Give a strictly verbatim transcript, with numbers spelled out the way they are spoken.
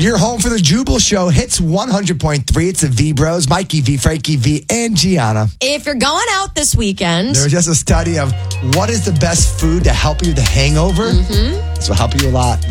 Your home for the Jubal Show hits one hundred point three. It's the V-Bros, Mikey V, Frankie V, and Gianna. If you're going out this weekend... There was just a study of what is the best food to help you with the hangover. Mm-hmm. This will help you a lot.